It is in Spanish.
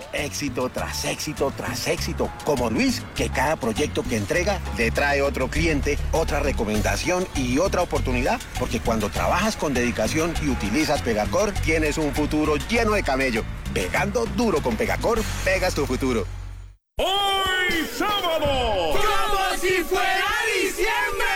éxito tras éxito tras éxito. Como Luis, que cada proyecto que entrega le trae otro cliente, otra recomendación y otra oportunidad. Porque cuando trabajas con dedicación y utilizas Pegacor, tienes un futuro lleno de camello. Pegando duro con Pegacor, pegas tu futuro. ¡Hoy sábado! ¡Como si fuera diciembre!